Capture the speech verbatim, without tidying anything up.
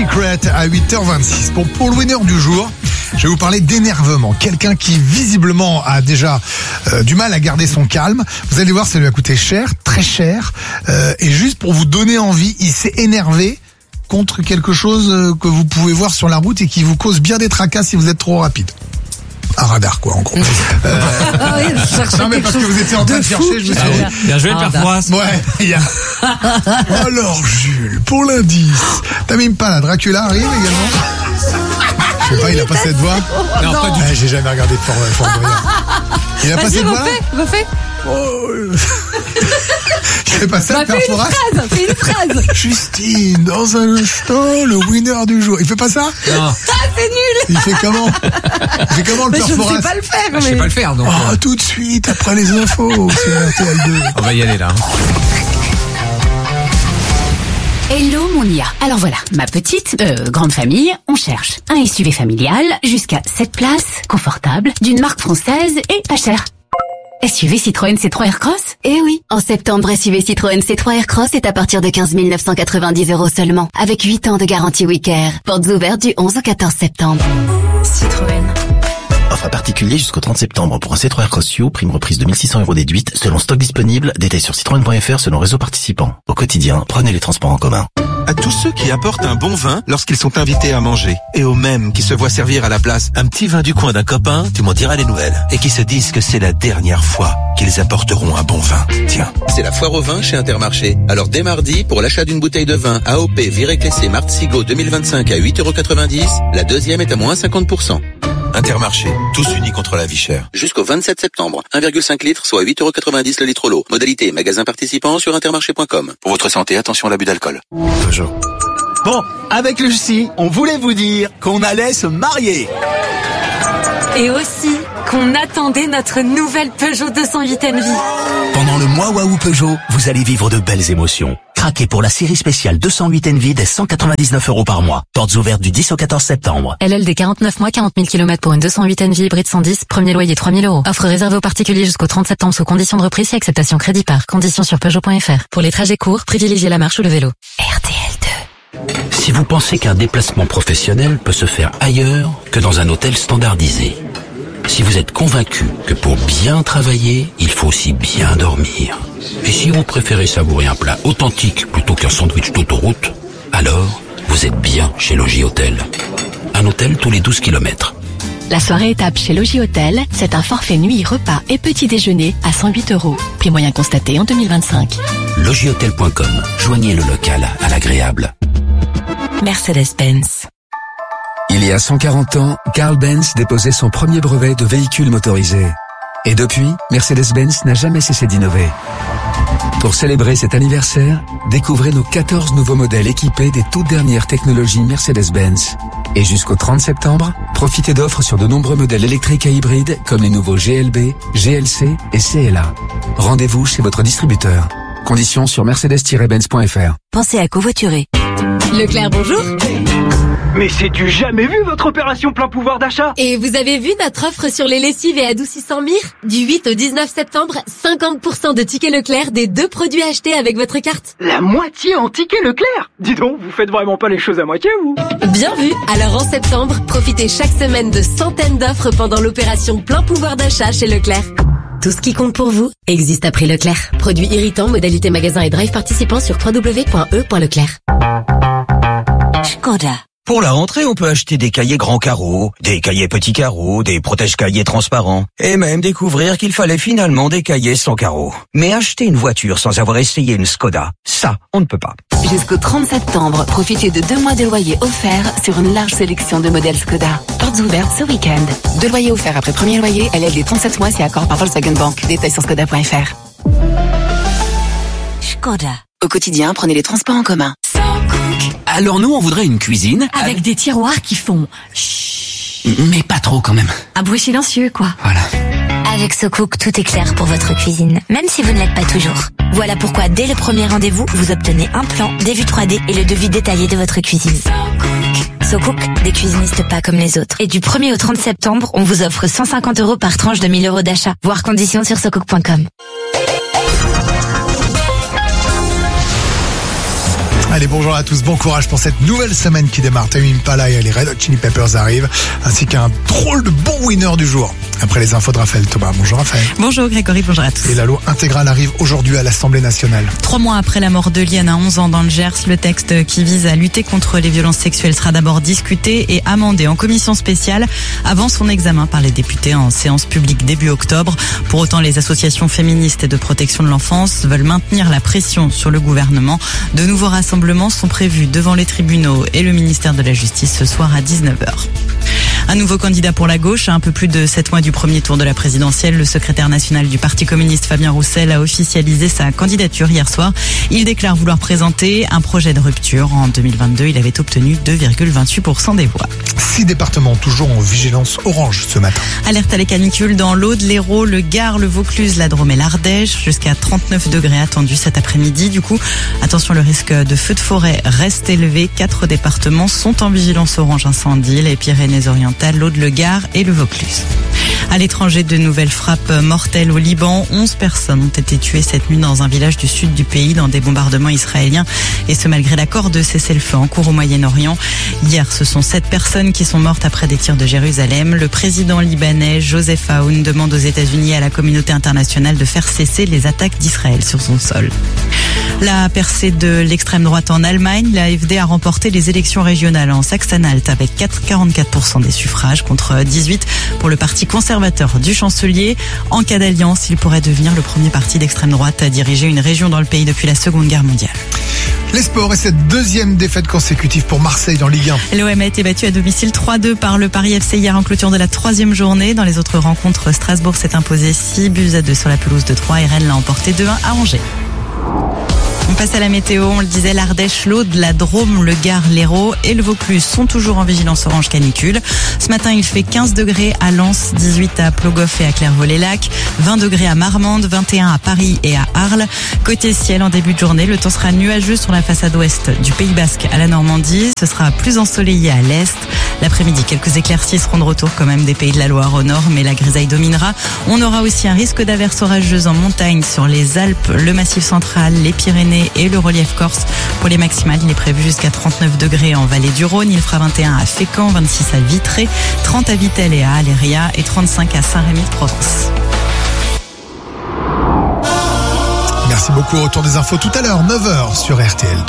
Secret à huit heures vingt-six. Bon, pour le winner du jour, je vais vous parler d'énervement. Quelqu'un qui visiblement a déjà euh, du mal à garder son calme. Vous allez voir, ça lui a coûté cher, très cher. Euh, et juste pour vous donner envie, il s'est énervé contre quelque chose que vous pouvez voir sur la route et qui vous cause bien des tracas si vous êtes trop rapide. Un radar, quoi, en gros. Euh... Ah oui, je non, mais parce que vous étiez en train de, de chercher, je me suis dit. Bien joué, le père Fouras. Ouais, il y a. Alors, Jules, pour l'indice, t'as même pas la Dracula arrive également? Je sais pas, il a pas cette voix? Non, pas du tout. Eh, j'ai jamais regardé de Fort Boyard. Il a pas cette voix? Refais, refais. Oh. Je fais pas ça, bah, Père fais une Fouras. phrase, fais une phrase. Justine, dans un instant, le winner du jour. Il fait pas ça? Non. Ah, c'est nul. Il fait comment? Il fait comment, le Mais Père je ne Fouras? sais pas le faire, mais. Je sais pas le faire, donc. Oh, tout de suite, après les infos, sur R T L deux. On va y aller, là. Hello mon I A. Alors voilà, ma petite, euh, grande famille, on cherche un S U V familial jusqu'à sept places, confortable, d'une marque française et pas cher. S U V Citroën C trois Aircross? Eh oui, en septembre, S U V Citroën C trois Aircross est à partir de quinze mille neuf cent quatre-vingt-dix euros seulement, avec huit ans de garantie Wicker. Portes ouvertes du onze au quatorze septembre. Citroën. Offre à particulier jusqu'au trente septembre pour un C trois Aircross U, prime reprise de mille six cents euros déduite, selon stock disponible, détail sur citroën point f r selon réseau participant. Au quotidien, prenez les transports en commun. À tous ceux qui apportent un bon vin lorsqu'ils sont invités à manger. Et aux mêmes qui se voient servir à la place un petit vin du coin d'un copain, tu m'en diras les nouvelles. Et qui se disent que c'est la dernière fois qu'ils apporteront un bon vin. Tiens, c'est la foire au vin chez Intermarché. Alors dès mardi, pour l'achat d'une bouteille de vin A O P Viré Classé Martzigo deux mille vingt-cinq à huit euros quatre-vingt-dix, la deuxième est à moins cinquante pour cent. Intermarché, tous unis contre la vie chère. Jusqu'au vingt-sept septembre, un virgule cinq litres, soit huit euros quatre-vingt-dix le litre l'eau. Modalité magasin participant sur intermarché point com. Pour votre santé, attention à l'abus d'alcool. Peugeot. Bon, avec Lucie, on voulait vous dire qu'on allait se marier. Et aussi qu'on attendait notre nouvelle Peugeot deux cent huit N V. Pendant le mois Waouh Peugeot, vous allez vivre de belles émotions. Craquez pour la série spéciale deux cent huit N V dès cent quatre-vingt-dix-neuf euros par mois. Portes ouvertes du dix au quatorze septembre. L L D quarante-neuf mois, quarante mille kilomètres pour une deux cent huit N V hybride cent dix, premier loyer trois mille euros. Offre réservée aux particuliers jusqu'au trente septembre sous conditions de reprise et acceptation crédit par. Conditions sur Peugeot point F R. Pour les trajets courts, privilégiez la marche ou le vélo. R T L deux. Si vous pensez qu'un déplacement professionnel peut se faire ailleurs que dans un hôtel standardisé, si vous êtes convaincu que pour bien travailler, il faut aussi bien dormir, et si vous préférez savourer un plat authentique plutôt qu'un sandwich d'autoroute, alors vous êtes bien chez Logis Hôtel. Un hôtel tous les douze kilomètres. La soirée étape chez Logis Hôtel, c'est un forfait nuit, repas et petit déjeuner à cent huit euros. Prix moyen constaté en deux mille vingt-cinq. logis hôtel point com. Joignez le local à l'agréable. Mercedes-Benz. Il y a cent quarante ans, Carl Benz déposait son premier brevet de véhicule motorisé. Et depuis, Mercedes-Benz n'a jamais cessé d'innover. Pour célébrer cet anniversaire, découvrez nos quatorze nouveaux modèles équipés des toutes dernières technologies Mercedes-Benz. Et jusqu'au trente septembre, profitez d'offres sur de nombreux modèles électriques et hybrides comme les nouveaux G L B, G L C et C L A. Rendez-vous chez votre distributeur. Conditions sur mercedes tiret benz point f r. Pensez à covoiturer. Leclerc, bonjour. Mais c'est du jamais vu votre opération plein pouvoir d'achat. Et vous avez vu notre offre sur les lessives et adoucissants Mire? Du huit au dix-neuf septembre, cinquante pour cent de tickets Leclerc des deux produits achetés avec votre carte. La moitié en tickets Leclerc. Dis donc, vous faites vraiment pas les choses à moitié, vous? Bien vu. Alors en septembre, profitez chaque semaine de centaines d'offres pendant l'opération plein pouvoir d'achat chez Leclerc. Tout ce qui compte pour vous existe à prix Leclerc. Produits irritants, modalité magasin et drive participants sur w w w point e point leclerc. Skoda. Pour la rentrée, on peut acheter des cahiers grands carreaux, des cahiers petits carreaux, des protège-cahiers transparents, et même découvrir qu'il fallait finalement des cahiers sans carreaux. Mais acheter une voiture sans avoir essayé une Skoda, ça, on ne peut pas. Jusqu'au trente septembre, profitez de deux mois de loyer offerts sur une large sélection de modèles Skoda. Portes ouvertes ce week-end. Deux loyers offerts après premier loyer, L L D trente-sept mois si accord par Volkswagen Bank. Détails sur skoda point f r. Skoda. Au quotidien, prenez les transports en commun. Alors nous, on voudrait une cuisine Avec, avec des tiroirs qui font chut. Mais pas trop quand même. Un bruit silencieux, quoi. Voilà. Avec SoCook, tout est clair pour votre cuisine, même si vous ne l'êtes pas toujours. Voilà pourquoi, dès le premier rendez-vous, vous obtenez un plan, des vues trois D et le devis détaillé de votre cuisine. SoCook, des cuisinistes pas comme les autres. Et du premier au trente septembre, on vous offre cent cinquante euros par tranche de mille euros d'achat. Voir conditions sur socook point com. Allez, bonjour à tous, bon courage pour cette nouvelle semaine qui démarre. Tame Impala et les Red Hot Chili Peppers arrivent, ainsi qu'un drôle de bon winner du jour. Après les infos de Raphaël Thomas. Bonjour Raphaël. Bonjour Grégory, bonjour à tous. Et la loi intégrale arrive aujourd'hui à l'Assemblée nationale. Trois mois après la mort de Liane à onze ans dans le Gers, le texte qui vise à lutter contre les violences sexuelles sera d'abord discuté et amendé en commission spéciale avant son examen par les députés en séance publique début octobre. Pour autant, les associations féministes et de protection de l'enfance veulent maintenir la pression sur le gouvernement. De nouveaux rassemblements sont prévus devant les tribunaux et le ministère de la Justice ce soir à dix-neuf heures. Un nouveau candidat pour la gauche, à un peu plus de sept mois du premier tour de la présidentielle, le secrétaire national du Parti communiste Fabien Roussel a officialisé sa candidature hier soir. Il déclare vouloir présenter un projet de rupture. En deux mille vingt-deux, il avait obtenu deux virgule vingt-huit pour cent des voix. Six départements toujours en vigilance orange ce matin. Alerte à la canicule dans l'Aude, l'Hérault, le Gard, le Vaucluse, la Drôme et l'Ardèche. Jusqu'à trente-neuf degrés attendus cet après-midi. Du coup, attention, le risque de feu de forêt reste élevé. Quatre départements sont en vigilance orange incendie. Les Pyrénées-Orientales, l'Aude, le Gard et le Vaucluse. À l'étranger, de nouvelles frappes mortelles au Liban. Onze personnes ont été tuées cette nuit dans un village du sud du pays dans des bombardements israéliens. Et ce, malgré l'accord de cessez-le-feu en cours au Moyen-Orient. Hier, ce sont sept personnes qui sont mortes après des tirs de Jérusalem. Le président libanais, Joseph Aoun, demande aux États-Unis et à la communauté internationale de faire cesser les attaques d'Israël sur son sol. La percée de l'extrême droite en Allemagne, la A f D a remporté les élections régionales en Saxe-Anhalt avec quarante-quatre pour cent des suffrages contre dix-huit pour le parti conservateur du chancelier. En cas d'alliance, il pourrait devenir le premier parti d'extrême droite à diriger une région dans le pays depuis la Seconde Guerre mondiale. Les sports et cette deuxième défaite consécutive pour Marseille dans Ligue un. L'O M a été battu à domicile trois deux par le Paris F C hier en clôture de la troisième journée. Dans les autres rencontres, Strasbourg s'est imposé six buts à deux sur la pelouse de Troyes et Rennes l'a emporté deux un à Angers. On passe à la météo, on le disait, l'Ardèche, l'Aude, la Drôme, le Gard, l'Hérault et le Vaucluse sont toujours en vigilance orange canicule. Ce matin, il fait quinze degrés à Lens, dix-huit à Plogoff et à Clairvaux-les-Lacs, vingt degrés à Marmande, vingt et un à Paris et à Arles. Côté ciel, en début de journée, le temps sera nuageux sur la façade ouest du Pays Basque à la Normandie. Ce sera plus ensoleillé à l'est. L'après-midi, quelques éclaircies seront de retour quand même des Pays de la Loire au nord, mais la grisaille dominera. On aura aussi un risque d'averses orageuses en montagne sur les Alpes, le Massif central, les Pyrénées et le relief corse. Pour les maximales, il est prévu jusqu'à trente-neuf degrés en vallée du Rhône. Il fera vingt et un à Fécamp, vingt-six à Vitré, trente à Vittel et à Aléria et trente-cinq à Saint-Rémy-de-Provence. Merci beaucoup. Retour des infos tout à l'heure, neuf heures sur R T L deux.